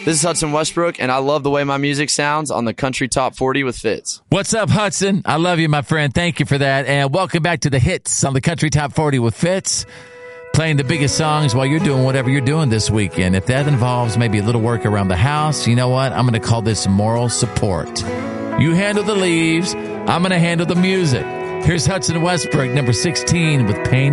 This is Hudson Westbrook, and I love the way my music sounds on the Country Top 40 with Fitz. What's up, Hudson? I love you, my friend. Thank you for that. And welcome back to the hits on the Country Top 40 with Fitz. Playing the biggest songs while you're doing whatever you're doing this weekend. If that involves maybe a little work around the house, you know what? I'm going to call this moral support. You handle the leaves. I'm going to handle the music. Here's Hudson Westbrook, number 16, with Pain